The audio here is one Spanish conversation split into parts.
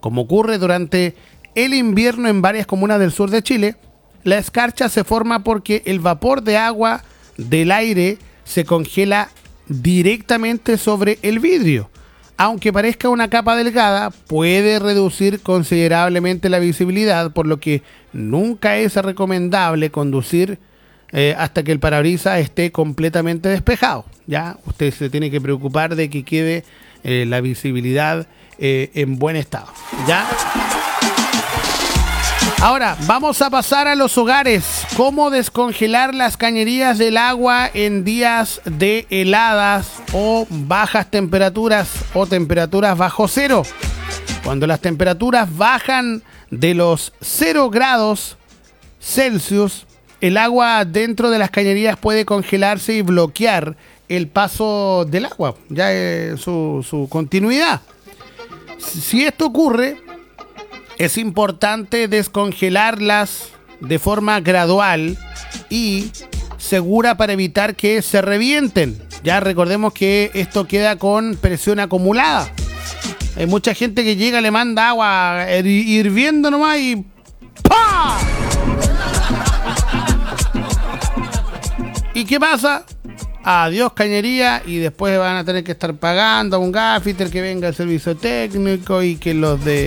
Como ocurre durante el invierno en varias comunas del sur de Chile, la escarcha se forma porque el vapor de agua del aire se congela directamente sobre el vidrio. Aunque parezca una capa delgada, puede reducir considerablemente la visibilidad, por lo que nunca es recomendable conducir hasta que el parabrisas esté completamente despejado. Ya usted se tiene que preocupar de que quede la visibilidad en buen estado. ¿Ya? Ahora, vamos a pasar a los hogares. ¿Cómo descongelar las cañerías del agua en días de heladas o bajas temperaturas o temperaturas bajo cero? Cuando las temperaturas bajan de los 0 grados Celsius, el agua dentro de las cañerías puede congelarse y bloquear el paso del agua, ya su continuidad. Si esto ocurre, es importante descongelarlas de forma gradual y segura para evitar que se revienten. Ya recordemos que esto queda con presión acumulada. Hay mucha gente que llega, le manda agua hirviendo nomás y ¡pah! ¿Y qué pasa? Adiós cañería, y después van a tener que estar pagando a un gaffiter que venga el servicio técnico y que los de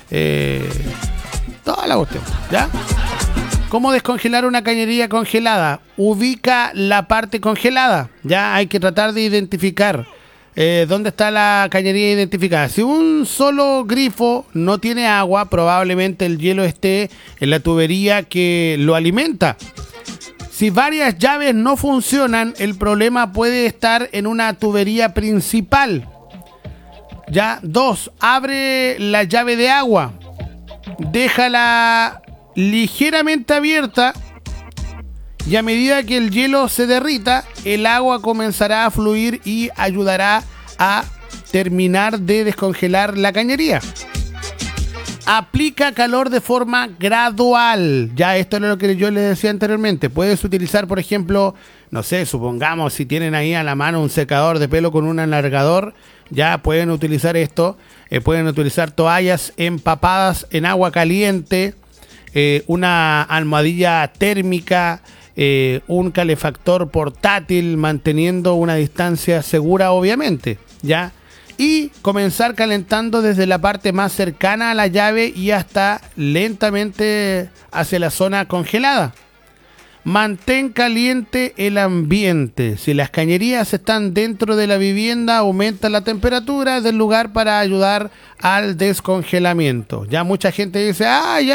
toda la cuestión, ¿ya? ¿Cómo descongelar una cañería congelada? Ubica la parte congelada, ya hay que tratar de identificar dónde está la cañería identificada. Si un solo grifo no tiene agua, probablemente el hielo esté en la tubería que lo alimenta. Si varias llaves no funcionan, el problema puede estar en una tubería principal. Ya, 2, abre la llave de agua, déjala ligeramente abierta y a medida que el hielo se derrita, el agua comenzará a fluir y ayudará a terminar de descongelar la cañería. Aplica calor de forma gradual. Ya esto es lo que yo les decía anteriormente. Puedes utilizar, por ejemplo, no sé, supongamos si tienen ahí a la mano un secador de pelo con un alargador, ya pueden utilizar esto. Pueden utilizar toallas empapadas en agua caliente, una almohadilla térmica, un calefactor portátil, manteniendo una distancia segura, obviamente, ¿ya? Y comenzar calentando desde la parte más cercana a la llave y hasta lentamente hacia la zona congelada. Mantén caliente el ambiente. Si las cañerías están dentro de la vivienda, aumenta la temperatura del lugar para ayudar al descongelamiento. Ya mucha gente dice,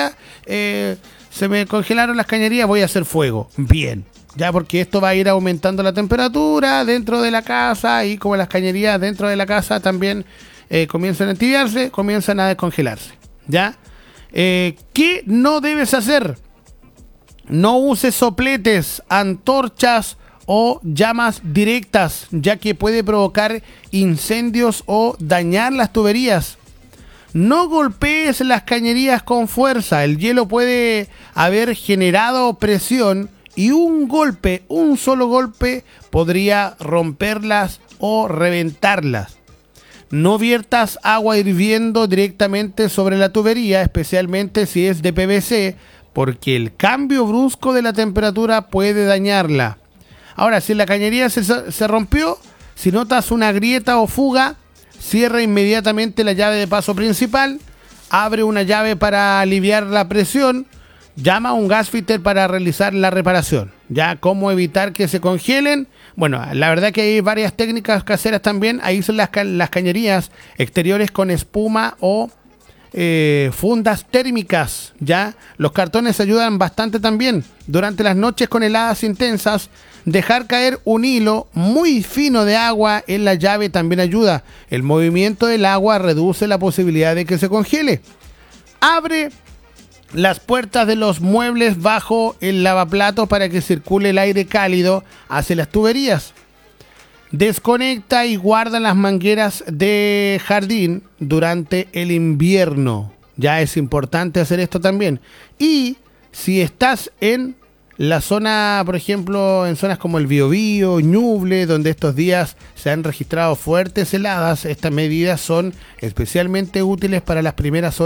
se me congelaron las cañerías, voy a hacer fuego. Bien. Ya, porque esto va a ir aumentando la temperatura dentro de la casa, y como las cañerías dentro de la casa también comienzan a entibiarse, comienzan a descongelarse. ¿Ya? ¿Qué no debes hacer? No uses sopletes, antorchas o llamas directas, ya que puede provocar incendios o dañar las tuberías. No golpees las cañerías con fuerza. El hielo puede haber generado presión y un solo golpe podría romperlas o reventarlas. No viertas agua hirviendo directamente sobre la tubería, especialmente si es de PVC, porque el cambio brusco de la temperatura puede dañarla. Ahora, si la cañería se rompió, si notas una grieta o fuga, cierra inmediatamente la llave de paso principal, abre una llave para aliviar la presión, llama a un gasfitter para realizar la reparación. ¿Ya? ¿Cómo evitar que se congelen? Bueno, la verdad que hay varias técnicas caseras también. Ahí son las cañerías exteriores con espuma o fundas térmicas. ¿Ya? Los cartones ayudan bastante también. Durante las noches con heladas intensas, dejar caer un hilo muy fino de agua en la llave también ayuda. El movimiento del agua reduce la posibilidad de que se congele. Abre las puertas de los muebles bajo el lavaplatos para que circule el aire cálido hacia las tuberías. Desconecta y guarda las mangueras de jardín durante el invierno. Ya es importante hacer esto también. Y si estás en la zona, por ejemplo, en zonas como el Biobío, Ñuble, donde estos días se han registrado fuertes heladas, estas medidas son especialmente útiles para las primeras horas